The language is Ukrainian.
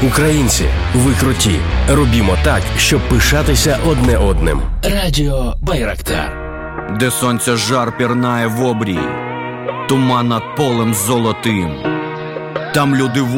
Українці, ви круті. Робімо так, щоб пишатися одне одним. Радіо Байрактар. Де сонця жар пірнає в обрій, туман над полем золотим. Там люди